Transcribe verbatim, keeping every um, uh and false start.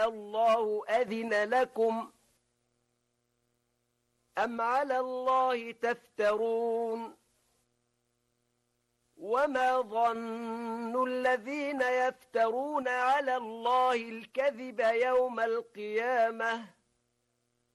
الله أذن لكم أم على الله تفترون وما ظن الذين يفترون على الله الكذب يوم القيامة